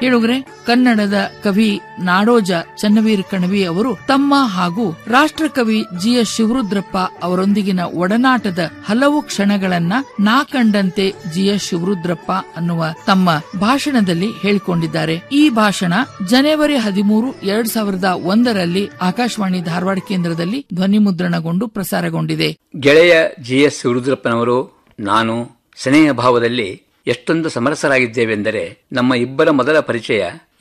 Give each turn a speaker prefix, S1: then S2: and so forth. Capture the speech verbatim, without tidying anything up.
S1: ಕೇಳುಗರೆ, ಕನ್ನಡದ ಕವಿ ನಾಡೋಜ ಚನ್ನವೀರ ಕಣವಿ ಅವರು ತಮ್ಮ ಹಾಗೂ ರಾಷ್ಟ್ರಕವಿ ಜಿ ಎಸ್ ಶಿವರುದ್ರಪ್ಪ ಅವರೊಂದಿಗಿನ ಒಡನಾಟದ ಹಲವು ಕ್ಷಣಗಳನ್ನ ನಾ ಕಂಡಂತೆ ಜಿ ಎಸ್ ಶಿವರುದ್ರಪ್ಪ ಅನ್ನುವ ತಮ್ಮ ಭಾಷಣದಲ್ಲಿ ಹೇಳಿಕೊಂಡಿದ್ದಾರೆ. ಈ ಭಾಷಣ ಜನವರಿ ಹದಿಮೂರು ಎರಡ್ ಸಾವಿರದ ಒಂದರಲ್ಲಿ ಆಕಾಶವಾಣಿ ಧಾರವಾಡ ಕೇಂದ್ರದಲ್ಲಿ ಧ್ವನಿ ಮುದ್ರಣಗೊಂಡು ಪ್ರಸಾರಗೊಂಡಿದೆ.
S2: ಗೆಳೆಯ ಜಿ ಎಸ್ ಶಿವರುದ್ರಪ್ಪನವರು ನಾನು ಸ್ನೇಹ ಭಾವದಲ್ಲಿ ಎಷ್ಟೊಂದು ಸಮರಸರಾಗಿದ್ದೇವೆಂದರೆ ನಮ್ಮ ಇಬ್ಬರ ಮೊದಲ ಪರಿಚಯ